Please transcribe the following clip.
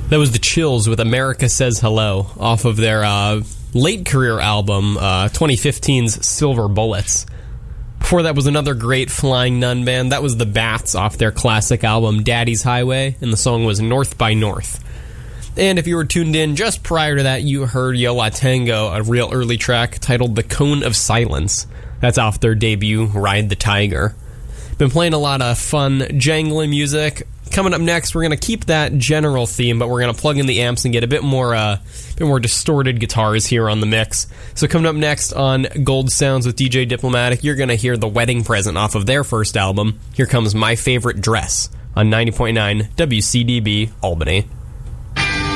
That was The Chills with America Says Hello off of their late career album, 2015's Silver Bullets. Before that was another great Flying Nun band. That was The Bats off their classic album Daddy's Highway, and the song was North by North. And if you were tuned in just prior to that, you heard Yo La Tengo, a real early track titled The Cone of Silence. That's off their debut, Ride the Tiger. Been playing a lot of fun, jangling music. Coming up next, we're going to keep that general theme, but we're going to plug in the amps and get a bit more distorted guitars here on the mix. So coming up next on Gold Sounds with DJ Diplomatic, you're going to hear The Wedding Present off of their first album. Here comes My Favorite Dress on 90.9 WCDB Albany.